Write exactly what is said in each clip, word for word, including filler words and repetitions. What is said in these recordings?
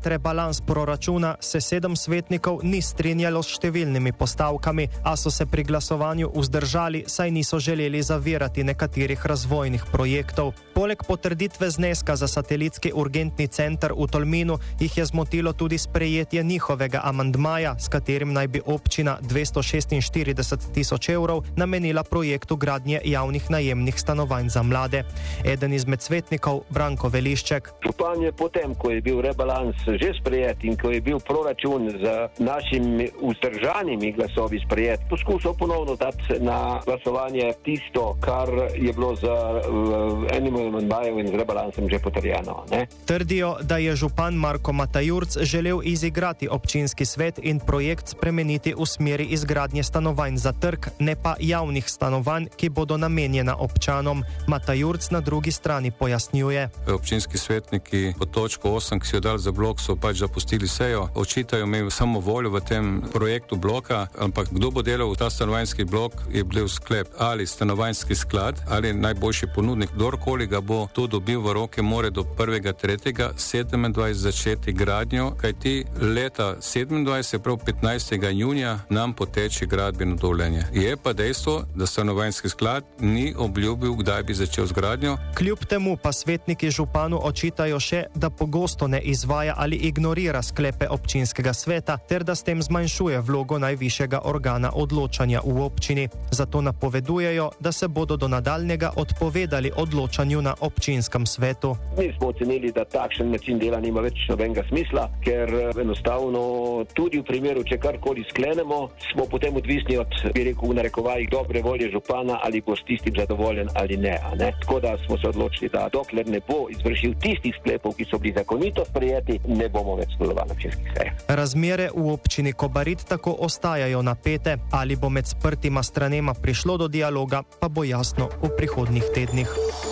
Pred rebalans proračuna se sedem svetnikov ni strinjalo s številnimi postavkami, a so se pri glasovanju vzdržali, saj niso želeli zavirati nekaterih razvojnih projektov. Poleg potrditve zneska za satelitski urgentni center v Tolminu jih je zmotilo tudi sprejetje njihovega amandmaja, s katerim naj bi občina dvesto šestinštirideset tisoč evrov namenila projektu gradnje javnih najemnih stanovanj za mlade. Eden izmed svetnikov, Branko Velišček. Župan je potem, ko je bil rebalans že sprejet in ko je bil proračun z našimi vzdržanimi glasovi sprejet, poskušal ponovno dati na glasovanje tisto, kar je bilo z enim amandmajem in z rebalansem že potrjeno. Ne? Trdijo, da je župan Marko Matajurc želel izigrati občinski svet in projekt spremeniti v smeri izgradnje stanovanj za trg, ne pa javnih stanovanj, ki bodo namenjena občanom. Matajurc na drugi strani pojasnjuje. Občinski svetniki pod točko osem, ki so jo dali za blok, so pač zapustili sejo. Očitajo mi samo voljo v tem projektu bloka, ampak kdo bo delal v ta stanovanjski blok, je bil sklep ali stanovanjski sklad ali najboljši ponudnik. Kdorkoli ga bo to dobil v roke, more do prvega tretjega sedemindvajset začeti gradnjo, kajti leta sedemindvajset, prav petnajstega junija, nam poteče gradbeno dovoljenje. Je pa dejstvo, da stanovanjski sklad ni obljubil, kdaj bi začel z gradnjo. Kljub temu pa svetniki županu očitajo še, da pogosto ne izvaja ali ignorira sklepe občinskega sveta, ter da s tem zmanjšuje vlogo najvišjega organa odločanja v občini. Zato napovedujejo, da se bodo do nadaljnjega odpovedali odločanju na občinskem svetu. Mi smo ocenili, da takšen način dela nima več nobenega smisla, ker enostavno tudi v primeru, če karkoli sklenemo, smo potem odvisni od, bi rekel, v narekovajih dobre volje župana, ali bo s tistim zadovoljen ali ne, ne. Tako da smo se odločili, da dokler ne bo izvršil tistih sklepov, ki so bili zakonito sprejeti, ne bomo več sodelovali na občinskih sejah. Razmere v občini Kobarid tako ostajajo napete. Ali bo med sprtima stranema prišlo do dialoga, pa bo jasno v prihodnjih tednih.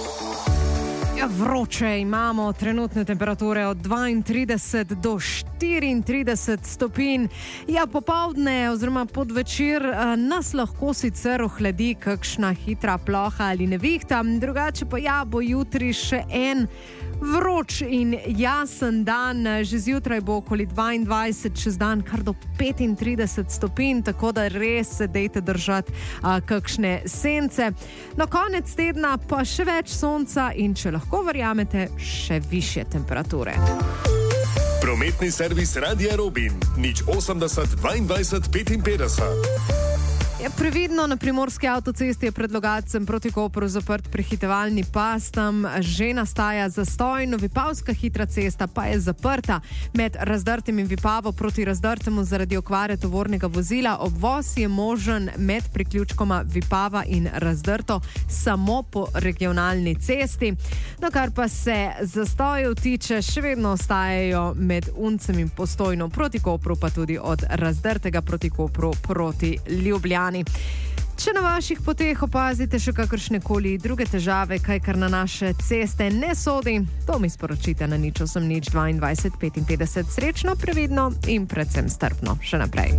Ja, vroče imamo, trenutne temperature od dvaintrideset do štiriintrideset stopinj. Ja, popoldne oziroma podvečer nas lahko sicer ohladi kakšna hitra ploha ali nevihta, drugače pa ja, bo jutri še en vroč in jasen dan. Že zjutraj bo okoli dvaindvajset, čez dan kar do petintrideset stopinj, tako da res se dejte držati a, kakšne sence. Na konec tedna pa še več sonca in, če lahko verjamete, še višje temperature. Prometni servis Radia Robin, nič osemdeset dvaindvajset petinpetdeset. Ja, previdno, na primorski avtocesti je pred Logatcem proti Kopru zaprt prehitevalni pas, tam že nastaja zastoj, no Vipavska hitra cesta pa je zaprta. Med Razdrtim in Vipavo proti Razdrtemu zaradi okvare tovornega vozila obvoz je možen med priključkoma Vipava in Razdrto samo po regionalni cesti. No, kar pa se zastojev tiče, še vedno ostajajo med Uncem in Postojno proti Kopru, pa tudi od Razdrtega proti Kopru proti Ljubljani. Če na vaših poteh opazite še kakršnekoli druge težave, kaj kar na naše ceste ne sodi, to mi sporočite na nič osem nič dvaindvajset petinpetdeset. Srečno, previdno in predvsem strpno še naprej.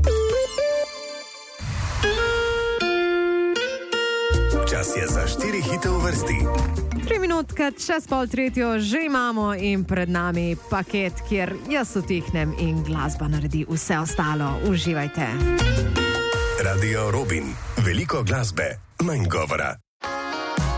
Čas je za štiri hite v vrsti. Tri minutke, čez pol tretjo že imamo in pred nami paket, kjer jaz utihnem in glasba naredi vse ostalo. Uživajte. Radio Robin. Veliko glasbe, manj govora.